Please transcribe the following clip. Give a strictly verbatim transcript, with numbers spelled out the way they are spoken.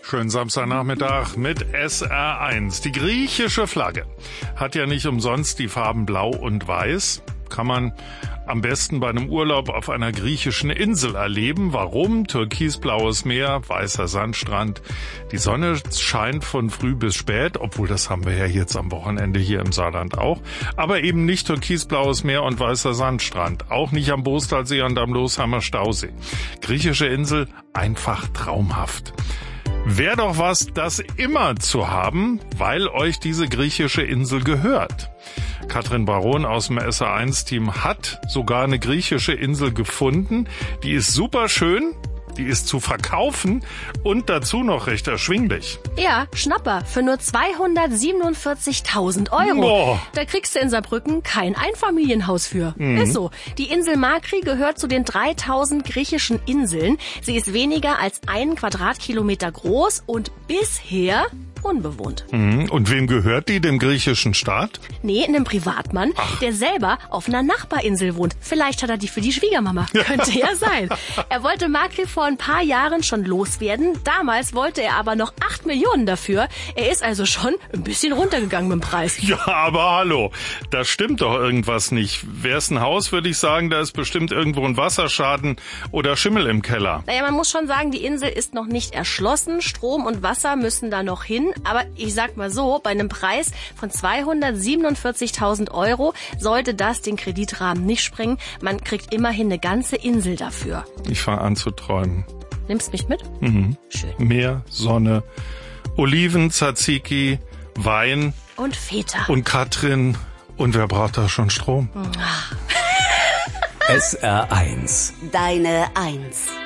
Schönen Samstagnachmittag mit S R eins. Die griechische Flagge hat ja nicht umsonst die Farben Blau und Weiß. Kann man am besten bei einem Urlaub auf einer griechischen Insel erleben. Warum? Türkisblaues Meer, weißer Sandstrand. Die Sonne scheint von früh bis spät, obwohl das haben wir ja jetzt am Wochenende hier im Saarland auch. Aber eben nicht türkisblaues Meer und weißer Sandstrand. Auch nicht am Boostalsee und am Losheimer Stausee. Griechische Insel, einfach traumhaft. Wäre doch was, das immer zu haben, weil euch diese griechische Insel gehört. Katrin Baron aus dem S R eins Team hat sogar eine griechische Insel gefunden. Die ist super schön, die ist zu verkaufen und dazu noch recht erschwinglich. Ja, Schnapper für nur zweihundertsiebenundvierzigtausend Euro. Boah. Da kriegst du in Saarbrücken kein Einfamilienhaus für. Mhm. Ist so. Die Insel Makri gehört zu den dreitausend griechischen Inseln. Sie ist weniger als einen Quadratkilometer groß und bisher unbewohnt. Mhm. Und wem gehört die? Dem griechischen Staat? Nee, einem Privatmann, Ach. der selber auf einer Nachbarinsel wohnt. Vielleicht hat er die für die Schwiegermama. Könnte ja sein. Er wollte Makri vor ein paar Jahren schon loswerden. Damals wollte er aber noch acht Millionen dafür. Er ist also schon ein bisschen runtergegangen mit dem Preis. Ja, aber hallo, da stimmt doch irgendwas nicht. Wär's ein Haus, würde ich sagen, da ist bestimmt irgendwo ein Wasserschaden oder Schimmel im Keller. Naja, man muss schon sagen, die Insel ist noch nicht erschlossen. Strom und Wasser müssen da noch hin. Aber ich sag mal so, bei einem Preis von zweihundertsiebenundvierzigtausend Euro sollte das den Kreditrahmen nicht sprengen. Man kriegt immerhin eine ganze Insel dafür. Ich fange an zu träumen. Nimmst mich mit? Mhm. Schön. Meer, Sonne, Oliven, Tzatziki, Wein. Und Feta. Und Katrin. Und wer braucht da schon Strom? Ach. S R eins. Deine Eins.